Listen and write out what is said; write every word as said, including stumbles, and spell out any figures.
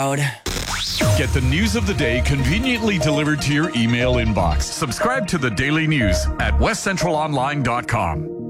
loud. Get the news of the day conveniently delivered to your email inbox. Subscribe to the Daily News at west central online dot com.